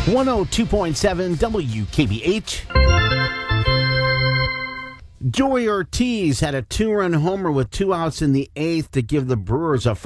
102.7 WKBH. Joey Ortiz had a two-run homer with 2 outs in the 8th to give the Brewers a